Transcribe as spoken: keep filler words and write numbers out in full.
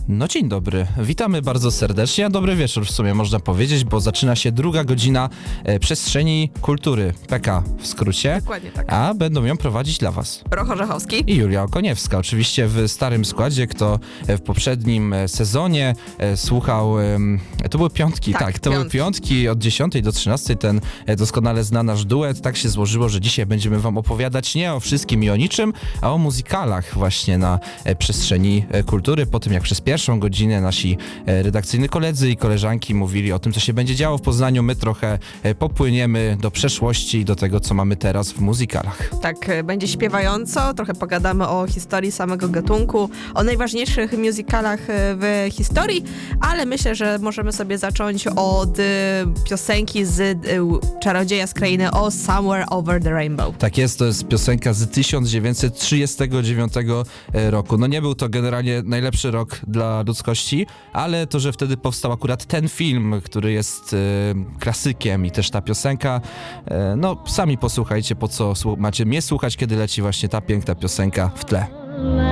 No dzień dobry, witamy bardzo serdecznie, dobry wieczór w sumie można powiedzieć, bo zaczyna się druga godzina e, Przestrzeni Kultury, P K w skrócie, Dokładnie tak. a będą ją prowadzić dla was Roch Orzechowski i Julia Okoniewska, oczywiście w starym składzie, kto w poprzednim sezonie e, słuchał, e, to były piątki, tak, Tak, to były piątki. piątki od dziesiątej do trzynastej, ten e, doskonale zna nasz duet, tak się złożyło, że dzisiaj będziemy wam opowiadać nie o wszystkim i o niczym, a o muzykalach właśnie na e, Przestrzeni e, Kultury, po tym jak przez pierwszą godzinę nasi e, redakcyjni koledzy i koleżanki mówili o tym, co się będzie działo w Poznaniu, my trochę e, popłyniemy do przeszłości i do tego, co mamy teraz w muzykalach. Tak, e, będzie śpiewająco, trochę pogadamy o historii samego gatunku, o najważniejszych musicalach e, w historii, ale myślę, że możemy sobie zacząć od e, piosenki z e, Czarodzieja z Krainy o Somewhere Over the Rainbow. Tak jest, to jest piosenka z tysiąc dziewięćset trzydziestego dziewiątego roku. No nie był to generalnie najlepszy rok dla ludzkości, ale to, że wtedy powstał akurat ten film, który jest e, klasykiem i też ta piosenka, e, no sami posłuchajcie, po co słu- macie mnie słuchać, kiedy leci właśnie ta piękna piosenka w tle.